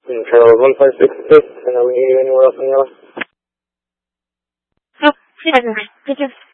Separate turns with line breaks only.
Charles 1566, and are we need you anywhere else on the other?
Oh, she doesn't. Did you